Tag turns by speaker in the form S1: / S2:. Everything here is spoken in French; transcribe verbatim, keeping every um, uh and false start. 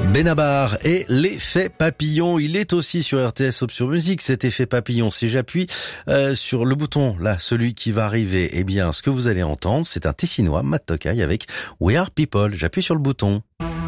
S1: Benabar et l'effet papillon, il est aussi sur R T S Option Musique, cet effet papillon. Si j'appuie euh, sur le bouton, là, celui qui va arriver, eh bien, ce que vous allez entendre, c'est un Tessinois, Matt Tokai, avec We Are People. J'appuie sur le bouton.